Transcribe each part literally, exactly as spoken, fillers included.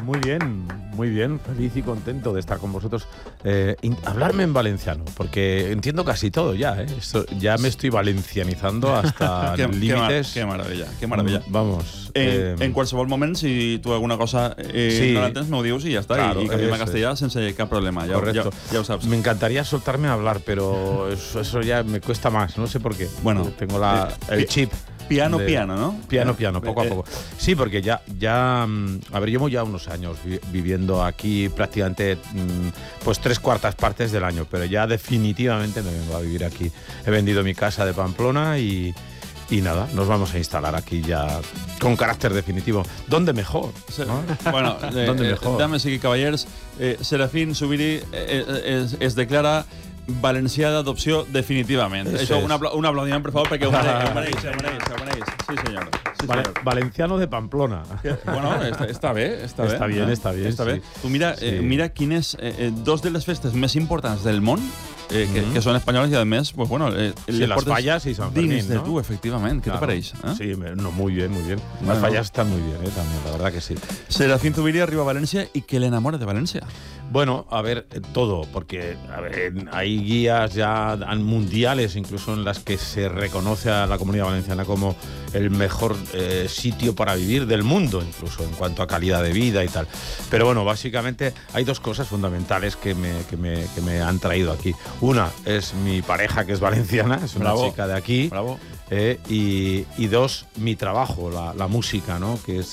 muy bien, muy bien, feliz y contento de estar con vosotros. Eh, in, hablarme en valenciano, porque entiendo casi todo ya, ¿eh? Esto, ya me estoy valencianizando hasta qué, límites. Qué, mar, qué maravilla, qué maravilla. Vamos. Eh, eh, en qualsevol moment, si tu alguna cosa eh, sí, no l'entens, m'ho dius i ja està, claro, i, i canviem a eso castellà es. sense cap problema, ja, ja, ja ho saps. Me encantaría soltarme a hablar, pero eso, eso ya me cuesta más, no sé por qué. Bueno, tengo la, eh, el chip. Piano, de, piano, ¿no? Piano, piano, poco a poco. Sí, porque ya, ya, a ver, llevo ya unos años vi, viviendo aquí prácticamente pues tres cuartas partes del año, pero ya definitivamente me vengo a vivir aquí. He vendido mi casa de Pamplona y, y nada, nos vamos a instalar aquí ya con carácter definitivo. ¿Dónde mejor? ¿No? Bueno, eh, ¿dónde eh, mejor? dames i cavallers, eh, Serafín Zubiri eh, es, es declara valencià d'adopció definitivament. Eso Això, es. un, apla un aplaudiment, per favor, perquè ho mereix, ho mereix, ho mereix, ho mereix. Sí, senyor. Sí, Vale, senyor. valenciano de Pamplona. Que, bueno, està, està bé, està bé. Està bien, està bien, Està bé. sí. Tu mira, Sí. eh, mira quines eh, eh, dos de les festes més importants del món eh, que, Mhm. que són espanyoles i, a més, pues, bueno, eh, Sí, les las portes fallas y San dins Fermín, de ¿no? tu, efectivament. Què Claro. te pareix? Eh? Sí, me- no, muy bien, muy bien. Bueno. Las fallas están muy bien, ¿eh? También, la verdad que sí. Serafín Zubiri arriba a València i que l'enamora de València. Bueno, a ver, eh, todo, porque a ver, hay guías ya mundiales, incluso en las que se reconoce a la Comunidad Valenciana como el mejor eh, sitio para vivir del mundo, incluso en cuanto a calidad de vida y tal. Pero bueno, básicamente hay dos cosas fundamentales que me, que me, que me han traído aquí. Una es mi pareja, que es valenciana, es una Bravo. chica de aquí. Bravo. Eh, y, y dos, mi trabajo, la, la música, ¿no? Que es,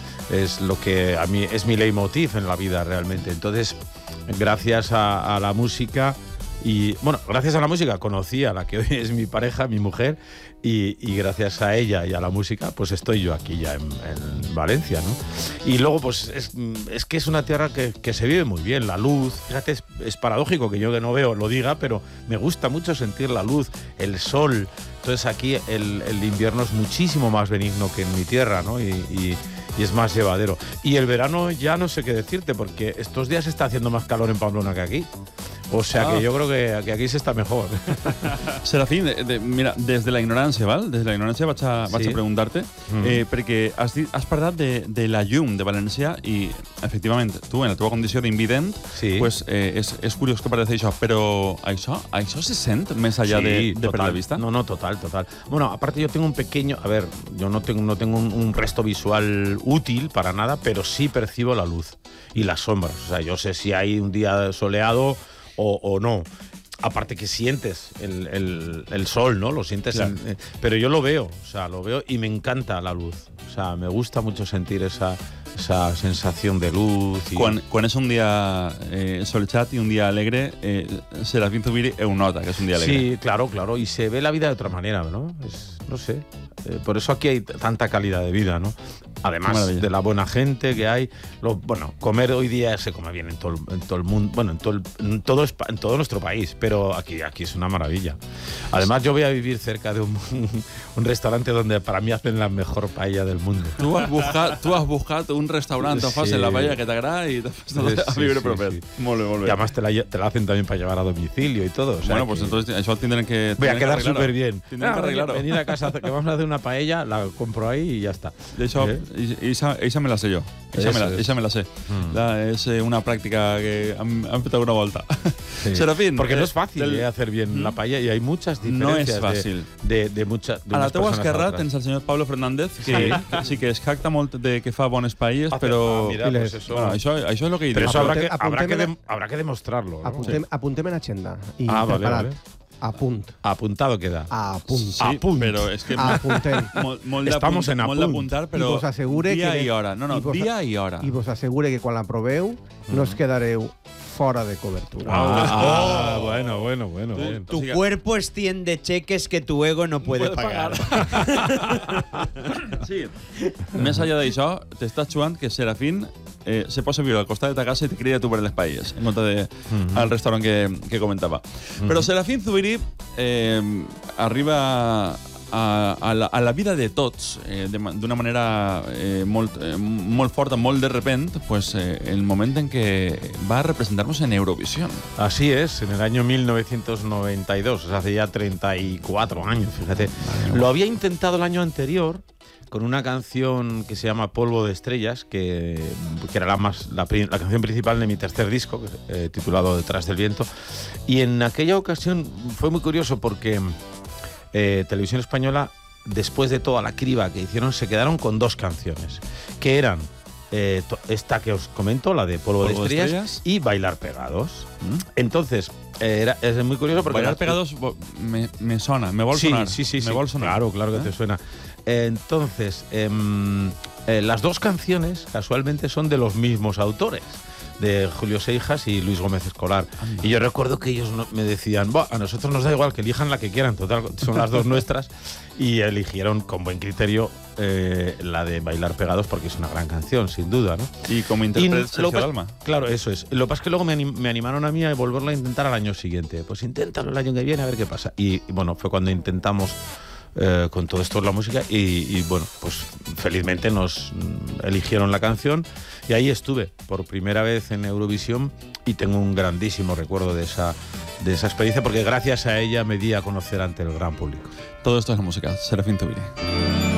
es lo que a mí es mi leitmotiv en la vida realmente. Entonces, gracias a, a la música y, bueno, gracias a la música conocí a la que hoy es mi pareja, mi mujer, y, y gracias a ella y a la música, pues estoy yo aquí ya en, en Valencia, ¿no? Y luego, pues es, es que es una tierra que, que se vive muy bien, la luz, fíjate, es, es paradójico que yo que no veo lo diga, pero me gusta mucho sentir la luz, el sol. Entonces aquí el, el invierno es muchísimo más benigno que en mi tierra, ¿no? Y, y, y es más llevadero. Y el verano ya no sé qué decirte, porque estos días está haciendo más calor en Pamplona que aquí. O sea Ah. que yo creo que, que aquí se está mejor. Serafín, de, de, mira, des de la ignorància, val? Des de la ignorància vaig a, vaig Sí. a preguntar-te, Mm. eh, perquè has, dit, has parlat de, de la llum de València i, efectivament, tu, en la teva condició d'invident, Sí. pues, eh, és, és curiós que pareix això, però això, això se sent més allà Sí, de, de per total. la vista? No, no, total, total. Bueno, aparte yo tengo un pequeño, a ver, yo no tengo, no tengo un, un resto visual útil para nada, pero sí percibo la luz y las sombras. O sea, yo sé si hay un día soleado o, o no. Aparte que sientes el, el, el sol, ¿no? Lo sientes, Claro. en- eh, pero yo lo veo, o sea, lo veo y me encanta la luz. O sea, me gusta mucho sentir esa, esa sensación de luz. Y... Quan, quan és un dia eh, solchat i un dia alegre, eh, Serafín Zubiri ho nota, que és un dia alegre. Sí, claro, claro. Y se ve la vida de otra manera, ¿no? Es, no sé. Eh, por eso aquí hay t- tanta calidad de vida, ¿no? Qué Además maravilla. de la buena gente que hay. Lo, bueno, comer hoy día se come bien en todo, el- en todo el mundo, bueno, en todo, el- en, todo, Espa- en todo nuestro país, pero aquí, aquí es una maravilla. Además, yo voy a vivir cerca de un, un restaurante donde para mí hacen la mejor paella del mundo. Tu has buscat, tu has buscat un restaurant on fas Sí. la paella que t'agrada i te fas tot Sí, a sí, viure sí, propet. sí. Molt bé, molt Y bé. además te la, lle- te la hacen también para llevar a domicilio y todo. o sea Bueno, que- pues entonces això tindrem que... Voy a tindrem que quedar arreglar-ho. súper bien. Tindrem que arreglar-ho. Venir a casa, que vamos a hacer una paella, la compro ahí y ya está. De hecho, ¿Eh? esa, esa me la sé yo. Esa, Eso me la, es. esa me la sé. Mm. La, es eh, una práctica que han, han fet alguna volta. Sí. Serafín. Porque no eh, es fácil del- eh, hacer bien la paella y hay muchas No diferencias és fàcil. de, de, de, mucha, de A la unas teua personas a esquerra otras. tens el senyor Pablo Fernández, que, Sí. que sí que es jacta molt de que fa bones paelles, Hace- però... ah, mira, pues eso- bueno, això, això és el que hi Pero diu. eso habrá que, Apunte- habrá, que apuntémela- dem- habrá que demostrarlo, ¿no? Apuntem, apuntem en agenda. I Ah, vale, preparat. vale. A punt. Apuntado queda. A punt. Sí, A punt. però és que... Apuntem. Molt, molt Estamos d'apunt- en a molt punt. d'apuntar, però I vos assegure dia que- i hora. No, no, i vos- dia i hora. I vos assegure que quan la proveu no us quedareu fora de cobertura. Ah, ah, Oh. bueno, bueno, bueno. Tú- bien. tú- Tu Siga. cuerpo extiende cheques que tu ego no puede, puede pagar. Sí. Més enllà d'això, t'estàs jugant que Serafín eh, se posa a viure al costat de ta casa i te crida tu per les paelles, en compte de, Mhm. al restaurant que, que comentava. Però Serafín Zubiri eh, arriba a, a, la, a la vida de tots eh, de ma- d'una manera eh, molt, eh, molt forta, molt de repent, pues, eh, el moment en què va a representar-nos en Eurovisión. Así es, en el año mil novecientos noventa y dos, o sea, hace ya treinta y cuatro años, fíjate. Lo había intentado el año anterior con una canción que se llama Polvo de Estrellas, que, que era la, más, la, la canción principal de mi tercer disco, eh, titulado Detrás del Viento. Y en aquella ocasión fue muy curioso porque eh, Televisión Española, después de toda la criba que hicieron, se quedaron con dos canciones, que eran eh, esta que os comento, la de Polvo, Polvo de, estrellas, de Estrellas, y Bailar Pegados. ¿Mm? Entonces, eh, era, es muy curioso porque... Bailar Pegados me, me sona, me vol sí, sonar. Sí, sí, me sí. vol sonar. Claro, claro que ¿Eh? te suena. Entonces, eh, eh, las dos canciones casualmente son de los mismos autores, de Julio Seijas y Luis Gómez Escolar. Anda. Y yo recuerdo que ellos no, me decían, a nosotros nos da igual, que elijan la que quieran, total, son las dos nuestras, y eligieron con buen criterio eh, la de Bailar Pegados, porque es una gran canción, sin duda, ¿no? Y como intérprete Sergio Dalma. Claro, eso es. Lo que pasa es que luego me, anim, me animaron a mí a volverlo a intentar al año siguiente. Pues inténtalo el año que viene a ver qué pasa. Y, y bueno, fue cuando intentamos Eh, con todo esto la música y, y bueno, pues felizmente nos mm, eligieron la canción y ahí estuve por primera vez en Eurovisión y tengo un grandísimo recuerdo de esa, de esa experiencia porque gracias a ella me di a conocer ante el gran público. Todo esto es la música, Serafín Zubiri.